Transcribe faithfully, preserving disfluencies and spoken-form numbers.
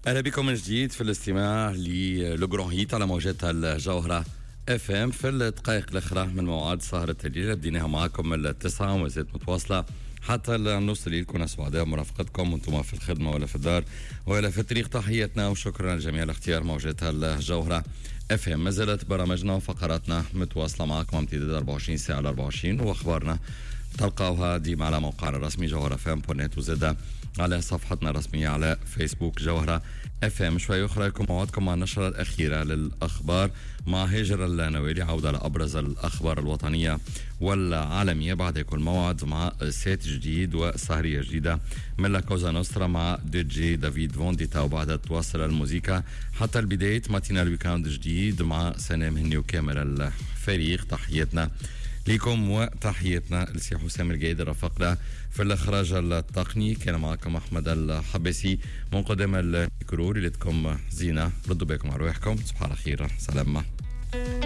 أهلا بكم من جديد في الاستماع للجرون هيت على موجات الجوهرة اف ام. في الدقائق الأخرى من موعد سهرة الليلة بديناها معكم من التسعة وما زالت متواصلة حتى النص الليل. كنا سعداء مرافقتكم وانتم في الخدمة ولا في الدار ولا في الطريق. تحياتنا وشكرا لجميع الاختيار موجات الجوهرة اف ام. ما زالت برامجنا وفقراتنا متواصلة معكم امتداد أربعة وعشرين ساعة على أربعة وعشرين، واخبارنا تلقاوها ديما على موقعنا الرسمي جوهرة اف ام دوت نت وزادة على صفحتنا الرسمية على فيسبوك جوهرة اف ام. شوي أخرى لكم موعدكم مع النشرة الأخيرة للأخبار مع هاجر النويري، عودة لأبرز الأخبار الوطنية والعالمية. بعد يكون موعد مع سيت جديد وسهرية جديدة من لا كوزا نوسترا مع دي جي دافيد فونديتا، وبعدها تواصل الموسيقى حتى البداية ماتينا الويكاند جديد مع سنة مهني وكامل الفريق. تحياتنا لكم وتحياتنا لسي حسام القايد رافقنا في الإخراج التقني. كان معكم أحمد الحبسي من قدام الميكرو. ليلتكم زينة، ردوا بكم على روحكم، صباح الخير، سلامة.